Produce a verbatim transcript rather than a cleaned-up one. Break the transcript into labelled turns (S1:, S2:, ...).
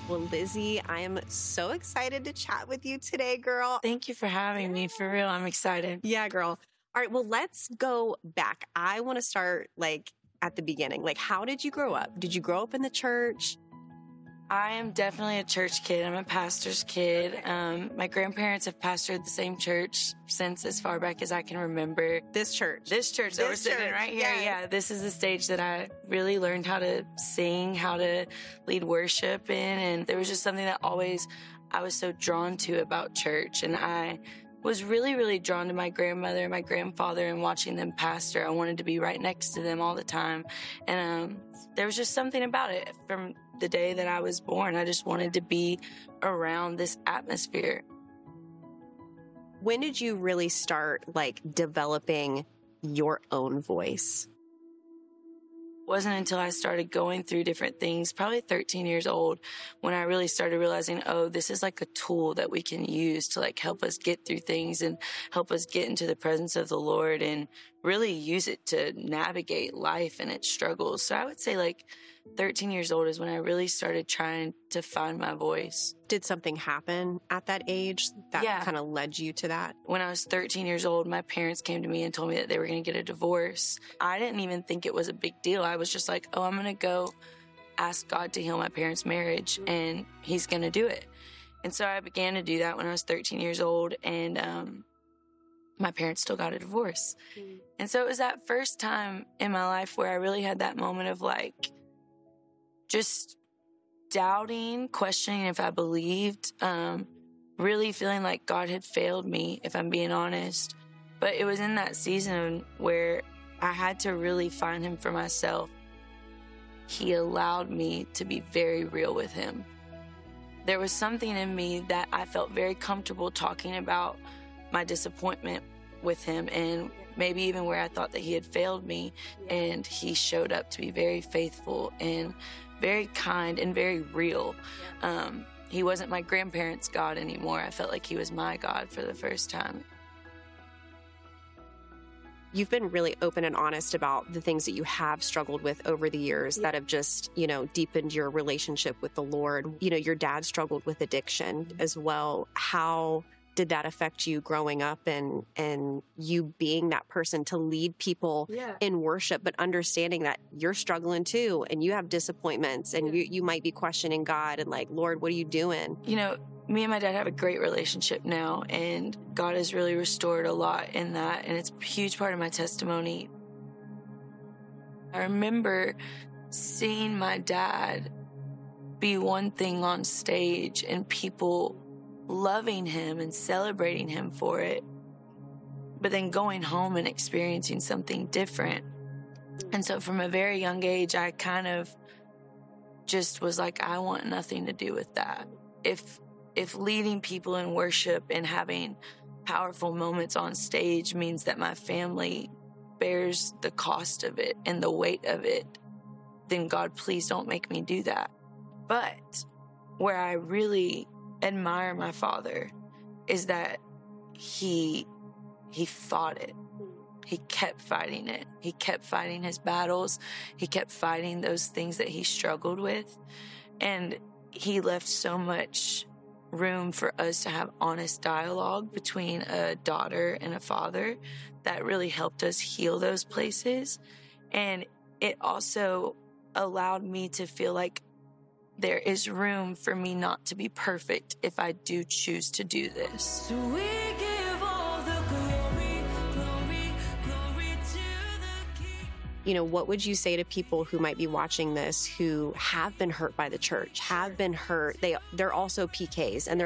S1: Well, Lizzie, I am so excited to chat with you today, girl.
S2: Thank you for having me. For real, I'm excited.
S1: Yeah, girl. All right, well, let's go back. I want to start like at the beginning. Like, how did you grow up? Did you grow up in the church?
S2: I am definitely a church kid. I'm a pastor's kid. Um, my grandparents have pastored the same church since as far back as I can remember.
S1: This church.
S2: This church that
S1: This
S2: we're sitting
S1: church,
S2: right here.
S1: yes.
S2: Yeah, this is the stage that I really learned how to sing, how to lead worship in. And there was just something that always I was so drawn to about church. And I was really, really drawn to my grandmother and my grandfather and watching them pastor. I wanted to be right next to them all the time. And um, there was just something about it from the day that I was born. I just wanted to be around this atmosphere.
S1: When did you really start like developing your own voice?
S2: Wasn't until I started going through different things, probably thirteen years old, when I really started realizing, oh, this is like a tool that we can use to like help us get through things and help us get into the presence of the Lord and really use it to navigate life and its struggles. So I would say like thirteen years old is when I really started trying to find my voice.
S1: Did something happen at that age that
S2: Yeah.
S1: kind of led you to that?
S2: When I was thirteen years old, my parents came to me and told me that they were going to get a divorce. I didn't even think it was a big deal. I was just like, oh, I'm going to go ask God to heal my parents' marriage, and he's going to do it. And so I began to do that when I was thirteen years old, and um, my parents still got a divorce. Mm. And so it was that first time in my life where I really had that moment of like, just doubting, questioning if I believed, um, really feeling like God had failed me, if I'm being honest. But it was in that season where I had to really find him for myself. He allowed me to be very real with him. There was something in me that I felt very comfortable talking about my disappointment with him, and maybe even where I thought that he had failed me. And he showed up to be very faithful and very kind and very real. Um, he wasn't my grandparents' God anymore. I felt like he was my God for the first time.
S1: You've been really open and honest about the things that you have struggled with over the years, yeah, that have just, you know, deepened your relationship with the Lord. You know, your dad struggled with addiction as well. How did that affect you growing up and and you being that person to lead people yeah. in worship, but understanding that you're struggling too and you have disappointments and yeah. you, you might be questioning God and like, Lord, what are you doing?
S2: You know, me and my dad have a great relationship now, and God has really restored a lot in that, and it's a huge part of my testimony. I remember seeing my dad be one thing on stage and people loving him and celebrating him for it, but then going home and experiencing something different. And so from a very young age, I kind of just was like, I want nothing to do with that. If if leading people in worship and having powerful moments on stage means that my family bears the cost of it and the weight of it, then God, please don't make me do that. But where I really admire my father is that he he fought it. He kept fighting it. He kept fighting his battles. He kept fighting those things that he struggled with. And he left so much room for us to have honest dialogue between a daughter and a father that really helped us heal those places. And it also allowed me to feel like there is room for me not to be perfect if I do choose to do this.
S3: So we give all the glory, glory, glory to the King.
S1: You know, what would you say to people who might be watching this who have been hurt by the church, have been hurt? They, they're also P Ks, and they're